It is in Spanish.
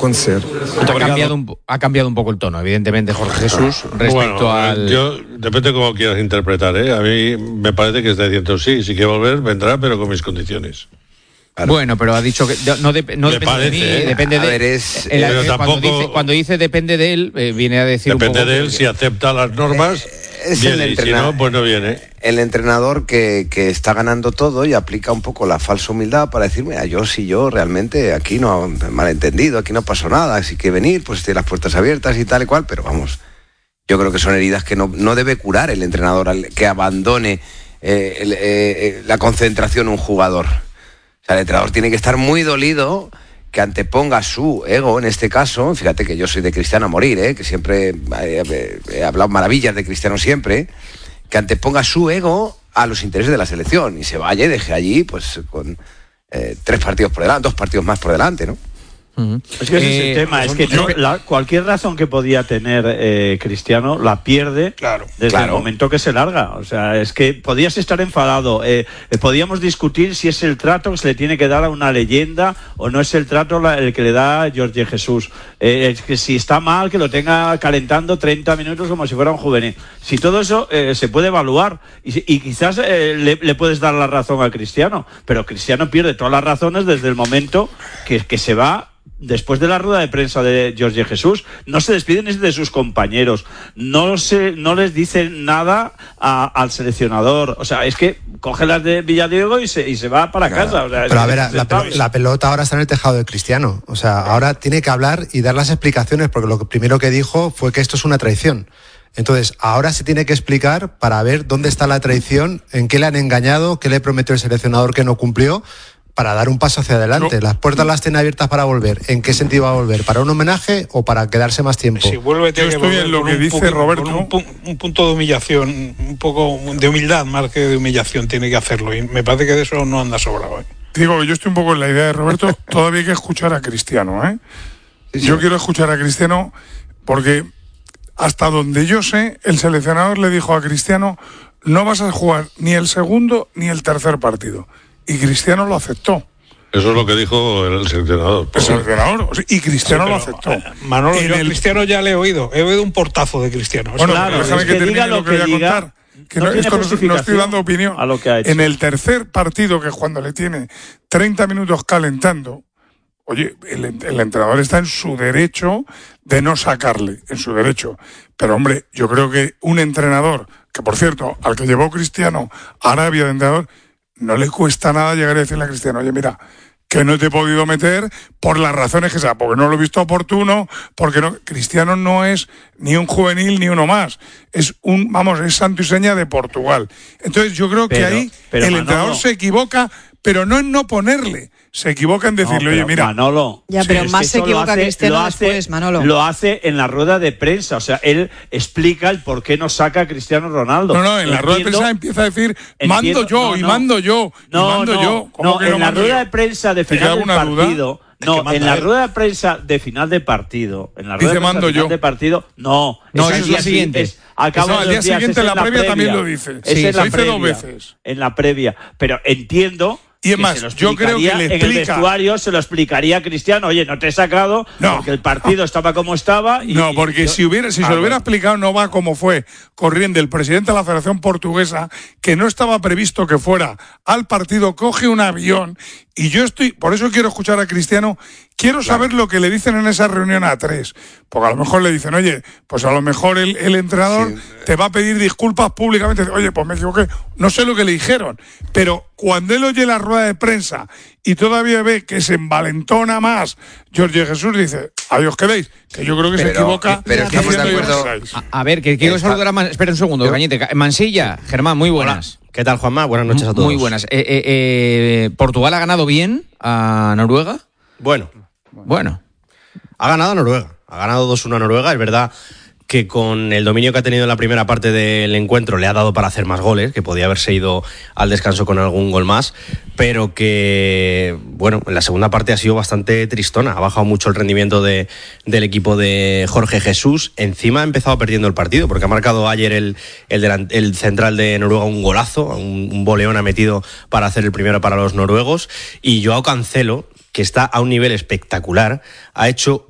acontecer. Ha cambiado un poco el tono, evidentemente, Jorge Jesús, respecto al... Depende cómo quieras interpretar, ¿eh? A mí me parece que está diciendo sí quiere volver, vendrá, pero con mis condiciones. Claro. Bueno, pero ha dicho que no depende parece, de mí, depende de él. Cuando dice depende de él, viene a decir depende un poco de él, si acepta las normas, viene, y si no, pues no viene. El entrenador que está ganando todo y aplica un poco la falsa humildad para decir, mira, yo realmente aquí no, malentendido, aquí no pasó nada, así que venir, pues las puertas abiertas y tal y cual, pero vamos, yo creo que son heridas que no debe curar el entrenador al que abandone la concentración un jugador. O sea, el entrenador tiene que estar muy dolido, que anteponga su ego en este caso. Fíjate que yo soy de Cristiano a morir, que siempre he hablado maravillas de Cristiano siempre, que anteponga su ego a los intereses de la selección y se vaya y deje allí pues con 2 partidos más por delante, ¿no? Es que ese es el tema, es que cualquier razón que podía tener Cristiano la pierde desde el momento que se larga. O sea, es que podías estar enfadado, podíamos discutir si es el trato que se le tiene que dar a una leyenda o no es el trato el que le da Jorge Jesús. Es que si está mal, que lo tenga calentando 30 minutos como si fuera un juvenil. Si todo eso se puede evaluar y quizás le puedes dar la razón a Cristiano, pero Cristiano pierde todas las razones desde el momento que se va. Después de la rueda de prensa de Jorge Jesús, no se despiden de sus compañeros, no les dicen nada al seleccionador. O sea, es que coge las de Villadiego y se va para casa. O sea, pero a ver, la pelota ahora está en el tejado de Cristiano. O sea, ahora tiene que hablar y dar las explicaciones, porque lo primero que dijo fue que esto es una traición. Entonces, ahora se tiene que explicar para ver dónde está la traición, en qué le han engañado, qué le prometió el seleccionador que no cumplió, para dar un paso hacia adelante. Las puertas las tiene abiertas para volver. ¿En qué sentido va a volver? ¿Para un homenaje o para quedarse más tiempo? Si vuelve, yo estoy en lo que dice Roberto. Un punto de humillación, un poco de humildad más que de humillación tiene que hacerlo. Y me parece que de eso no anda sobrado. Digo que yo estoy un poco en la idea de Roberto. Todavía hay que escuchar a Cristiano, ¿eh? Sí. Yo quiero escuchar a Cristiano porque hasta donde yo sé, el seleccionador le dijo a Cristiano: no vas a jugar ni el segundo ni el tercer partido. Y Cristiano lo aceptó. Eso es lo que dijo el seleccionador. El seleccionador, y Cristiano lo aceptó. Manolo, yo a Cristiano ya le he oído un portazo de Cristiano. Bueno, claro, déjame que termine lo que voy a contar. Que no estoy dando opinión. A lo que ha hecho. En el tercer partido, que es cuando le tiene 30 minutos calentando, oye, el entrenador está en su derecho de no sacarle, en su derecho. Pero hombre, yo creo que un entrenador, que por cierto, al que llevó Cristiano a Arabia de entrenador, no le cuesta nada llegar y decirle a Cristiano: oye, mira, que no te he podido meter por las razones que sea, porque no lo he visto oportuno, porque no. Cristiano no es ni un juvenil ni uno más, es es santo y seña de Portugal. Entonces yo creo que ahí el entrenador se equivoca, pero no en no ponerle, se equivoca en decirle: oye, mira, Manolo. Ya, pero más se equivoca Cristiano después, Manolo. Lo hace en la rueda de prensa, o sea, él explica el por qué no saca a Cristiano Ronaldo. No, en la rueda de prensa empieza a decir: mando yo. En la rueda de prensa de final del partido. No, en la rueda de prensa de final de partido. En la rueda de prensa de final de partido. No, es la siguiente. Al día siguiente en la previa también lo dice. Sí, lo dice 2 veces. En la previa. Pero entiendo. Y es más, yo creo que le explica. En el vestuario se lo explicaría a Cristiano: oye, no te he sacado porque el partido estaba como estaba. Porque si se lo hubiera explicado, no va como fue corriendo el presidente de la Federación Portuguesa, que no estaba previsto que fuera al partido, coge un avión. Y por eso quiero escuchar a Cristiano, quiero saber lo que le dicen en esa reunión a 3, porque a lo mejor le dicen: oye, pues a lo mejor el entrenador te va a pedir disculpas públicamente, oye, pues me equivoqué, no sé lo que le dijeron, pero cuando él oye la rueda de prensa y todavía ve que se envalentona más, Jorge Jesús dice: ahí os quedéis, que yo creo que se equivoca. Pero estamos de acuerdo. A ver, que quiero saludar a espera un segundo, Cañete. Mansilla, Germán, muy buenas. Hola. ¿Qué tal, Juanma? Buenas noches a todos. Muy buenas. ¿Portugal ha ganado bien a Noruega? Bueno. Ha ganado a Noruega. Ha ganado 2-1 a Noruega. Es verdad que con el dominio que ha tenido en la primera parte del encuentro le ha dado para hacer más goles, que podía haberse ido al descanso con algún gol más, pero que, bueno, en la segunda parte ha sido bastante tristona. Ha bajado mucho el rendimiento del equipo de Jorge Jesús. Encima ha empezado perdiendo el partido, porque ha marcado ayer el central de Noruega un golazo, un voleón ha metido para hacer el primero para los noruegos, y Joao Cancelo, que está a un nivel espectacular, ha hecho